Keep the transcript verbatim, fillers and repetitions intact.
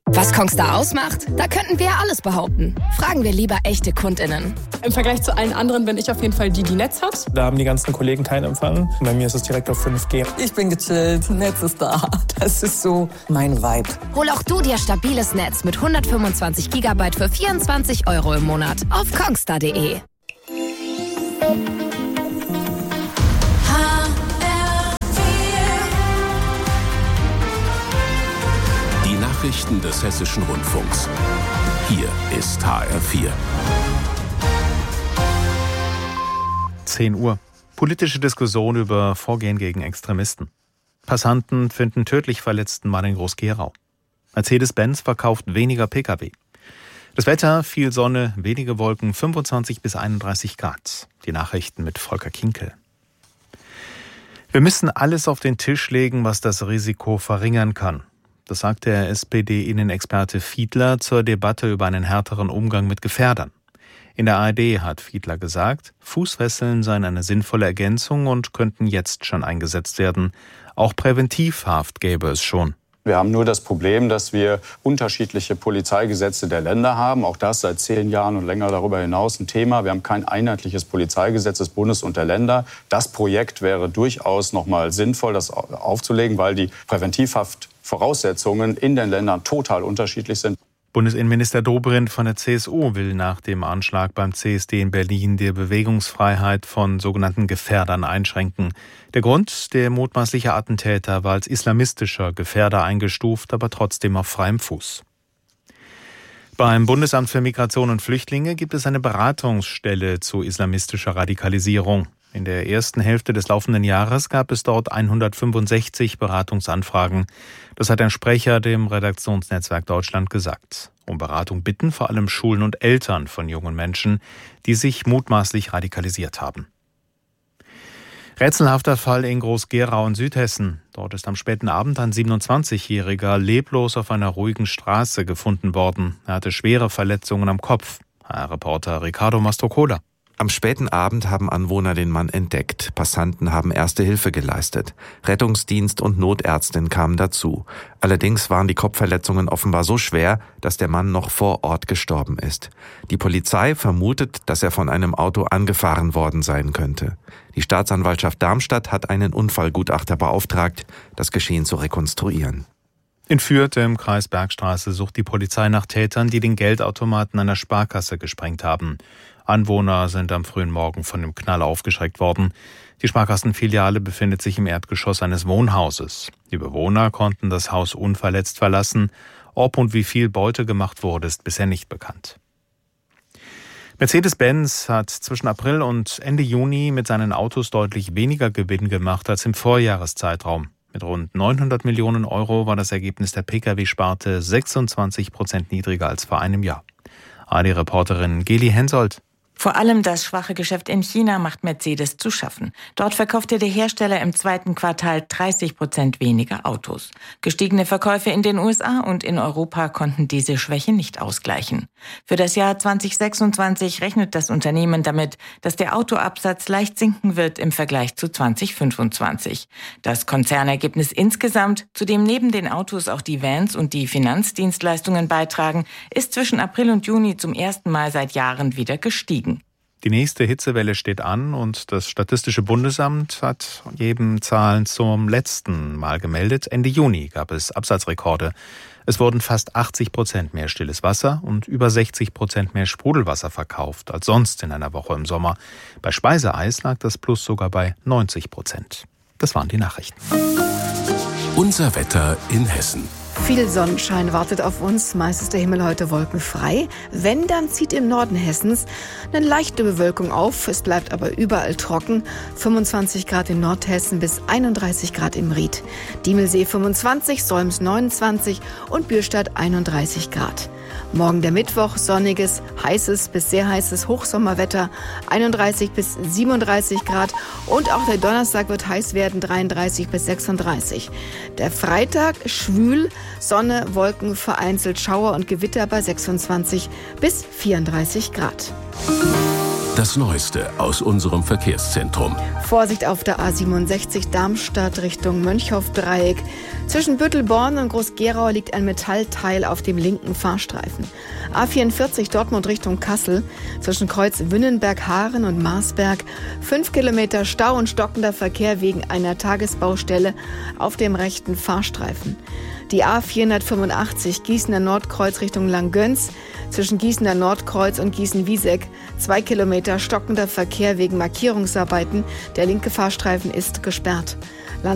Was Kongstar ausmacht? Da könnten wir ja alles behaupten. Fragen wir lieber echte KundInnen. Im Vergleich zu allen anderen bin ich auf jeden Fall die, die Netz hat. Da haben die ganzen Kollegen keinen Empfang. Bei mir ist es direkt auf fünf G. Ich bin gechillt, Netz ist da. Das ist so mein Vibe. Hol auch du dir stabiles Netz mit hundertfünfundzwanzig Gigabyte für vierundzwanzig Euro im Monat auf kongstar punkt de. Nachrichten des Hessischen Rundfunks. Hier ist H R vier. zehn Uhr. Politische Diskussion über Vorgehen gegen Extremisten. Passanten finden tödlich verletzten Mann in Groß-Gerau. Mercedes-Benz verkauft weniger Pkw. Das Wetter, viel Sonne, wenige Wolken, fünfundzwanzig bis einunddreißig Grad. Die Nachrichten mit Volker Kinkel. Wir müssen alles auf den Tisch legen, was das Risiko verringern kann. Das sagt der S P D-Innenexperte Fiedler zur Debatte über einen härteren Umgang mit Gefährdern. In der A R D hat Fiedler gesagt, Fußfesseln seien eine sinnvolle Ergänzung und könnten jetzt schon eingesetzt werden. Auch Präventivhaft gäbe es schon. Wir haben nur das Problem, dass wir unterschiedliche Polizeigesetze der Länder haben. Auch das seit zehn Jahren und länger darüber hinaus ein Thema. Wir haben kein einheitliches Polizeigesetz des Bundes und der Länder. Das Projekt wäre durchaus noch mal sinnvoll, das aufzulegen, weil die Präventivhaftvoraussetzungen in den Ländern total unterschiedlich sind. Bundesinnenminister Dobrindt von der C S U will nach dem Anschlag beim C S D in Berlin die Bewegungsfreiheit von sogenannten Gefährdern einschränken. Der Grund, der mutmaßliche Attentäter war als islamistischer Gefährder eingestuft, aber trotzdem auf freiem Fuß. Beim Bundesamt für Migration und Flüchtlinge gibt es eine Beratungsstelle zu islamistischer Radikalisierung. In der ersten Hälfte des laufenden Jahres gab es dort hundertfünfundsechzig Beratungsanfragen. Das hat ein Sprecher dem Redaktionsnetzwerk Deutschland gesagt. Um Beratung bitten vor allem Schulen und Eltern von jungen Menschen, die sich mutmaßlich radikalisiert haben. Rätselhafter Fall in Groß-Gerau in Südhessen. Dort ist am späten Abend ein siebenundzwanzigjähriger leblos auf einer ruhigen Straße gefunden worden. Er hatte schwere Verletzungen am Kopf. H R-Reporter Ricardo Mastrocola. Am späten Abend haben Anwohner den Mann entdeckt. Passanten haben erste Hilfe geleistet. Rettungsdienst und Notärztin kamen dazu. Allerdings waren die Kopfverletzungen offenbar so schwer, dass der Mann noch vor Ort gestorben ist. Die Polizei vermutet, dass er von einem Auto angefahren worden sein könnte. Die Staatsanwaltschaft Darmstadt hat einen Unfallgutachter beauftragt, das Geschehen zu rekonstruieren. In Fürth im Kreis Bergstraße sucht die Polizei nach Tätern, die den Geldautomaten einer Sparkasse gesprengt haben. Anwohner sind am frühen Morgen von dem Knall aufgeschreckt worden. Die Sparkassenfiliale befindet sich im Erdgeschoss eines Wohnhauses. Die Bewohner konnten das Haus unverletzt verlassen. Ob und wie viel Beute gemacht wurde, ist bisher nicht bekannt. Mercedes-Benz hat zwischen April und Ende Juni mit seinen Autos deutlich weniger Gewinn gemacht als im Vorjahreszeitraum. Mit rund neunhundert Millionen Euro war das Ergebnis der Pkw-Sparte sechsundzwanzig Prozent niedriger als vor einem Jahr. A R D-Reporterin Geli Hensoldt. Vor allem das schwache Geschäft in China macht Mercedes zu schaffen. Dort verkaufte der Hersteller im zweiten Quartal dreißig Prozent weniger Autos. Gestiegene Verkäufe in den U S A und in Europa konnten diese Schwäche nicht ausgleichen. Für das Jahr zweitausendsechsundzwanzig rechnet das Unternehmen damit, dass der Autoabsatz leicht sinken wird im Vergleich zu zweitausendfünfundzwanzig. Das Konzernergebnis insgesamt, zu dem neben den Autos auch die Vans und die Finanzdienstleistungen beitragen, ist zwischen April und Juni zum ersten Mal seit Jahren wieder gestiegen. Die nächste Hitzewelle steht an und das Statistische Bundesamt hat eben Zahlen zum letzten Mal gemeldet. Ende Juni gab es Absatzrekorde. Es wurden fast achtzig Prozent mehr stilles Wasser und über sechzig Prozent mehr Sprudelwasser verkauft als sonst in einer Woche im Sommer. Bei Speiseeis lag das Plus sogar bei neunzig Prozent. Das waren die Nachrichten. Unser Wetter in Hessen. Viel Sonnenschein wartet auf uns, meist ist der Himmel heute wolkenfrei. Wenn, dann zieht im Norden Hessens eine leichte Bewölkung auf, es bleibt aber überall trocken. fünfundzwanzig Grad in Nordhessen bis einunddreißig Grad im Ried. Diemelsee fünfundzwanzig, Solms neunundzwanzig und Bürstadt einunddreißig Grad. Morgen der Mittwoch, sonniges, heißes bis sehr heißes Hochsommerwetter, einunddreißig bis siebenunddreißig Grad. Und auch der Donnerstag wird heiß werden, dreiunddreißig bis sechsunddreißig. Der Freitag schwül, Sonne, Wolken, vereinzelt Schauer und Gewitter bei sechsundzwanzig bis vierunddreißig Grad. Das Neueste aus unserem Verkehrszentrum. Vorsicht auf der A siebenundsechzig Darmstadt Richtung Mönchhoff-Dreieck. Zwischen Büttelborn und Groß-Gerau liegt ein Metallteil auf dem linken Fahrstreifen. A vierundvierzig Dortmund Richtung Kassel, zwischen Kreuz Wünnenberg-Haaren und Marsberg. Fünf Kilometer Stau und stockender Verkehr wegen einer Tagesbaustelle auf dem rechten Fahrstreifen. Die A vierhundertfünfundachtzig Gießener Nordkreuz Richtung Langgöns, zwischen Gießener Nordkreuz und Gießen-Wieseck. Zwei Kilometer stockender Verkehr wegen Markierungsarbeiten. Der linke Fahrstreifen ist gesperrt.